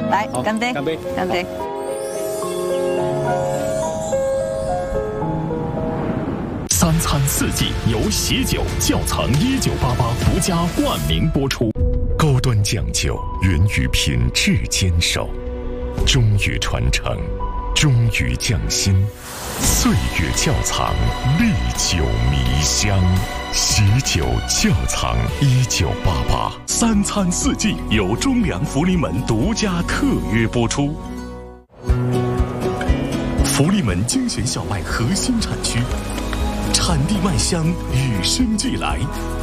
来，干杯！ 干杯！ 干杯！ 三餐四季由喜酒窖藏1988独家冠名播出，高端酱酒源于品质坚守，忠于传承，忠于匠心，岁月窖藏，历久弥香。喜酒窖藏1988，三餐四季由中粮福临门独家特约播出。福临门精选小麦核心产区，产地麦香与生俱来，